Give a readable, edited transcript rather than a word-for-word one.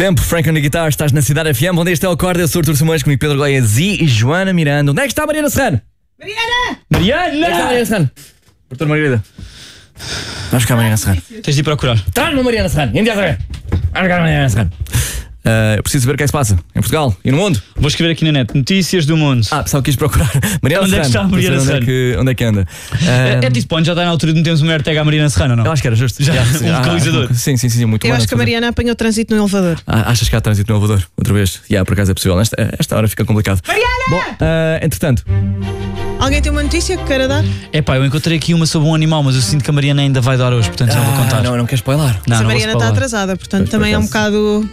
Tempo, Frank on the Guitar, estás na Cidade FM. Bom dia, este é o Acorda, eu sou o Artur Simões, comigo Pedro Goiás e Joana Miranda. Onde é que está a Mariana Serrano? Mariana! Onde é que está a Mariana Serrano? Doutor Margarida. Vamos cá, Mariana Serrano. Tens de ir procurar. Traz-me a Mariana Serrano. Vamos cá, Mariana Serrano. Eu preciso saber o que é que se passa em Portugal e no mundo. Vou escrever aqui na net, notícias do mundo. Só quis procurar Mariana Onde é que Serrano. está a Mariana Serrano? Onde é que anda? É tipo, ponto, já está na altura de metermos uma AirTag à Mariana Serrano, não? Eu acho que era justo. Já, um localizador. Sim, muito bom. Eu acho que a Mariana apanhou trânsito no elevador. Achas que há trânsito no elevador? Outra vez? Por acaso é possível. Esta hora fica complicado. Mariana! Bom, entretanto. Alguém tem uma notícia que queira dar? Eu encontrei aqui uma sobre um animal, mas eu sinto que a Mariana ainda vai dar hoje, portanto já vou contar. Não quero spoiler. Mas a Mariana está atrasada, portanto também é um bocado